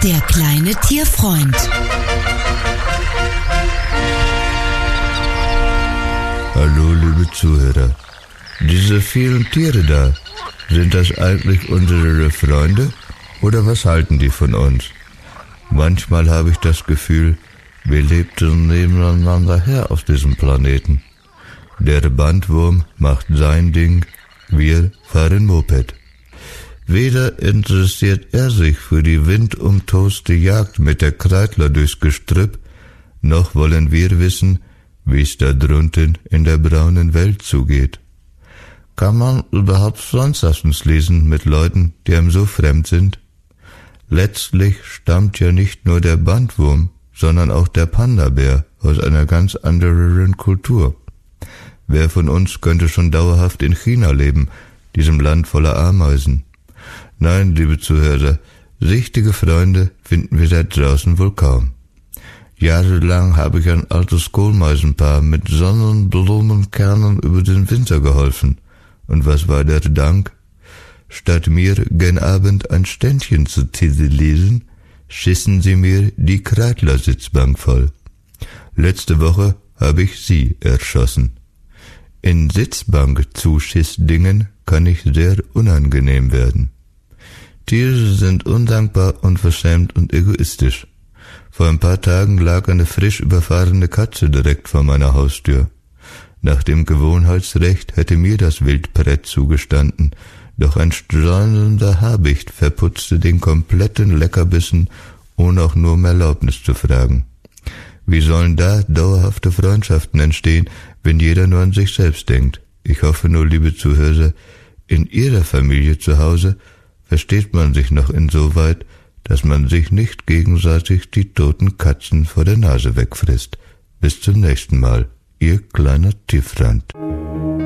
Der kleine Tierfreund. Hallo, liebe Zuhörer. Diese vielen Tiere da, sind das eigentlich unsere Freunde oder was halten die von uns? Manchmal habe ich das Gefühl, wir lebten nebeneinander her auf diesem Planeten. Der Bandwurm macht sein Ding, wir fahren Moped. Weder interessiert er sich für die windumtoste Jagd mit der Kreidler durchs Gestrüpp, noch wollen wir wissen, wie es da drunten in der braunen Welt zugeht. Kann man überhaupt Freundschaftens lesen mit Leuten, die einem so fremd sind? Letztlich stammt ja nicht nur der Bandwurm, sondern auch der Panda-Bär aus einer ganz anderen Kultur. Wer von uns könnte schon dauerhaft in China leben, diesem Land voller Ameisen? Nein, liebe Zuhörer, richtige Freunde finden wir da draußen wohl kaum. Jahrelang habe ich ein altes Kohlmeisenpaar mit Sonnenblumenkernen über den Winter geholfen. Und was war der Dank? Statt mir gen Abend ein Ständchen zu lesen, schissen sie mir die Kreidler-Sitzbank voll. Letzte Woche habe ich sie erschossen. In Sitzbank-Zuschissdingen kann ich sehr unangenehm werden. Tiere sind undankbar, unverschämt und egoistisch. Vor ein paar Tagen lag eine frisch überfahrene Katze direkt vor meiner Haustür. Nach dem Gewohnheitsrecht hätte mir das Wildbrett zugestanden, doch ein streunender Habicht verputzte den kompletten Leckerbissen, ohne auch nur um Erlaubnis zu fragen. Wie sollen da dauerhafte Freundschaften entstehen, wenn jeder nur an sich selbst denkt? Ich hoffe nur, liebe Zuhörer, in Ihrer Familie zu Hause versteht man sich noch insoweit, dass man sich nicht gegenseitig die toten Katzen vor der Nase wegfrisst. Bis zum nächsten Mal, Ihr kleiner Tierfreund.